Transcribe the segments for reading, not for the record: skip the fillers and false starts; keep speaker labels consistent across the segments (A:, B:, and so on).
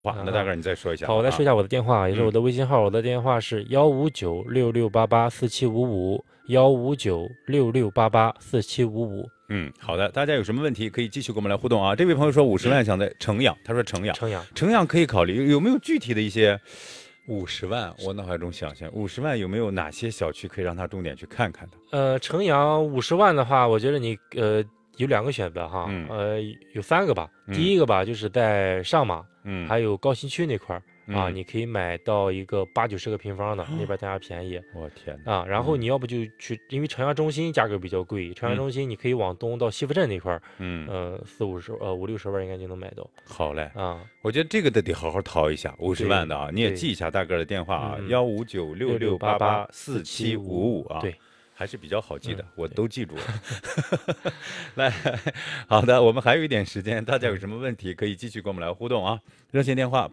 A: 话，那大概你再说一下。
B: 好，我再说一下我的电话，也是我的微信号，我的电话是15966884755，15966884755。
A: 好的，大家有什么问题可以继续跟我们来互动啊。这位朋友说50万想在城阳，他说城阳，
B: 城阳，
A: 城阳可以考虑，有没有具体的一些50万？我脑海中想象50万有没有哪些小区可以让他重点去看看的？
B: 城阳50万的话，我觉得你有2个选择哈，有3个吧。第一个吧，就是在上马，还有高新区那块儿啊，你可以买到一个80-90个平方的，那边单价便宜。
A: 我天
B: 啊！然后你要不就去，因为城阳中心价格比较贵，城阳中心你可以往东到西府镇那块儿，50-60万应该就能买到。
A: 好嘞
B: 啊，
A: 我觉得这个得好好淘一下50万的啊，你也记一下大哥的电话啊，15966884755啊。
B: 对。
A: 还是比较好记的，我都记住了。来，好的，我们还有一点时间，大家有什么问题可以继续跟我们来互动啊？热线电话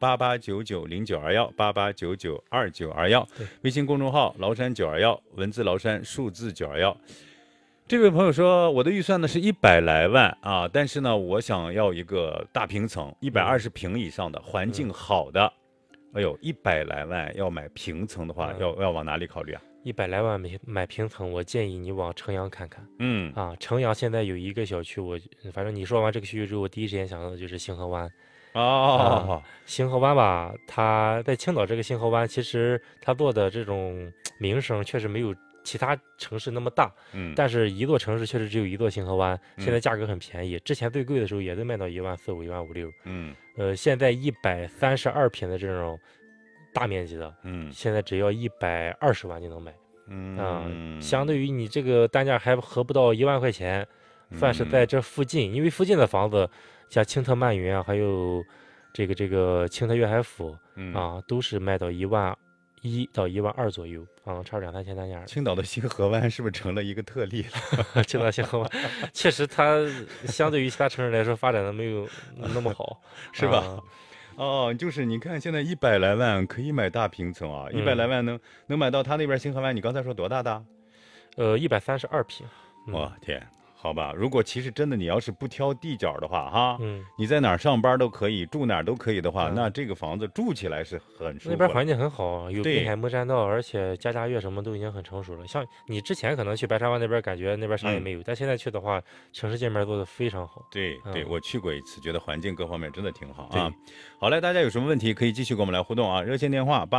A: 88990921，88992921，微信公众号崂山921，文字崂山，数字921。这位朋友说，我的预算呢是100来万啊，但是呢，我想要一个大平层，120平以上的，环境好的。哎呦，100来万要买平层的话，要往哪里考虑啊
B: ？100来万买平层，我建议你往城阳看看。城阳现在有一个小区，反正你说完这个区域之后，我第一时间想到的就是星河湾。星河湾吧，它在青岛这个星河湾，其实它做的这种名声确实没有其他城市那么大。但是一座城市确实只有一座星河湾，现在价格很便宜。之前最贵的时候也都卖到14500、15600。现在132平的这种大面积的，现在只要120万就能买。相对于你这个单价还合不到1万块钱，算是在这附近，因为附近的房子像青特曼云啊，还有这个青特粤海府都是卖到11000到12000左右差2-3千单价。
A: 青岛的星河湾是不是成了一个特例
B: 了？青岛星河湾确实它相对于其他城市来说发展的没有那么好，
A: 是吧？就是你看现在100来万可以买大平层啊，100来万能买到他那边星河湾，你刚才说多大的
B: ？132平。
A: 我天！好吧，如果其实真的你要是不挑地角的话哈，你在哪儿上班都可以，住哪儿都可以的话，那这个房子住起来是很舒服。
B: 那边环境很好，有滨海木栈道，而且家家乐什么都已经很成熟了。像你之前可能去白沙湾那边，感觉那边啥也没有，但现在去的话，城市界面做的非常好。
A: 对，我去过一次，觉得环境各方面真的挺好啊。好嘞，大家有什么问题可以继续跟我们来互动啊？热线电话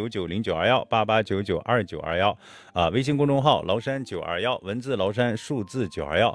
A: 88990921，88992921啊，微信公众号崂山921，文字崂山，数字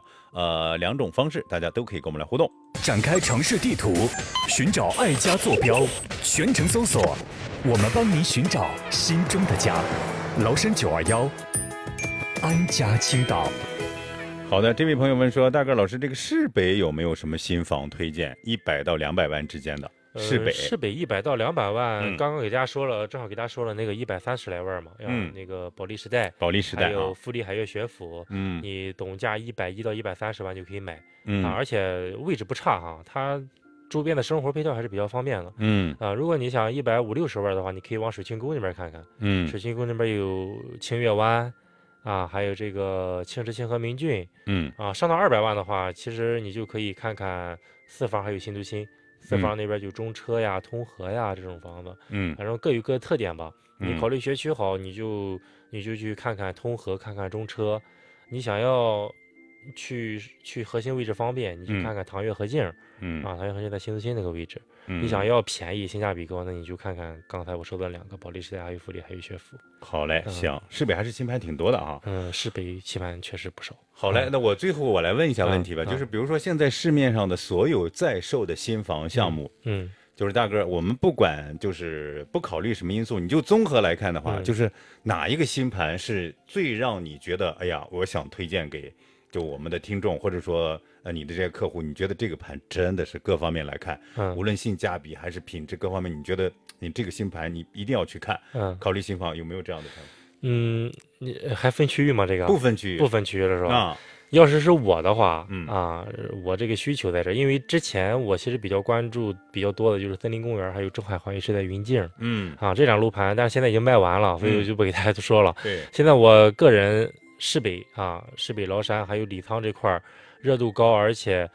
A: 921。2种方式，大家都可以跟我们来互动。
C: 展开城市地图，寻找爱家坐标，全程搜索，我们帮您寻找心中的家。崂山921，安家青岛。
A: 好的，这位朋友问说，大个老师，这个市北有没有什么新房推荐？100到200万之间的。市北
B: 100到200万，刚刚给大家说了，正好给大家说了那个130来万嘛，那个保利时代，还有富力海悦学府，你总价110到130万就可以买，而且位置不差哈，它周边的生活配套还是比较方便的，如果你想150-160万的话，你可以往水清沟那边看看，水清沟那边有清月湾，还有这个青池清河明骏，上到200万的话，其实你就可以看看4房还有新都心。4房那边就中车呀、通河呀这种房子，反正各有各的特点吧。你考虑学区好，你就去看看通河，看看中车。你想要去核心位置方便，你去看看唐悦和静，唐悦和静在新都心那个位置。你想要便宜、性价比高，那你就看看刚才我说的2个保利时代、还有富力、还有学府。
A: 好嘞，行，市北还是新盘挺多的啊。
B: 市北新盘确实不少。
A: 好嘞，那最后我来问一下问题吧，就是比如说现在市面上的所有在售的新房项目，就是大哥，我们不管就是不考虑什么因素，你就综合来看的话，就是哪一个新盘是最让你觉得，哎呀，我想推荐给就我们的听众，或者说你的这些客户，你觉得这个盘真的是各方面来看，无论性价比还是品质各方面，你觉得你这个新盘你一定要去看，考虑新房有没有这样的盘？
B: 你还分区域吗？这个
A: 不分区域，
B: 不分区域了是吧？要是我的话，我这个需求在这，因为之前我其实比较关注比较多的就是森林公园，还有中海华悦时代云境，这2路盘，但是现在已经卖完了，所以我就不给大家说了。
A: 对，
B: 现在我个人市北崂山还有李沧这块热度高，而且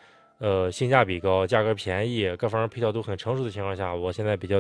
B: 性价比高，价格便宜，各方面配套都很成熟的情况下，我现在比较